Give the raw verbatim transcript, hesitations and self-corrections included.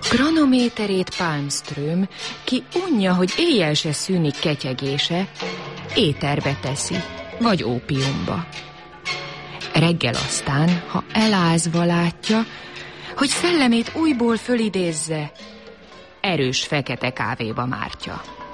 Kranométerét Palmström, ki unja, hogy éjjel se szűnik ketyegése, éterbe teszi, vagy ópiumba. Reggel aztán, ha elázva látja, hogy szellemét újból fölidézze, erős fekete kávéba mártja.